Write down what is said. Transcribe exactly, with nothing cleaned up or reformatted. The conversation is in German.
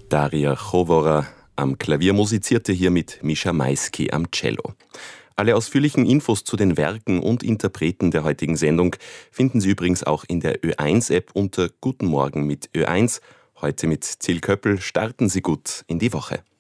Daria Chowora am Klavier musizierte hier mit Mischa Maisky am Cello. Alle ausführlichen Infos zu den Werken und Interpreten der heutigen Sendung finden Sie übrigens auch in der Ö eins App unter Guten Morgen mit Ö eins. Heute mit Till Köppel starten Sie gut in die Woche.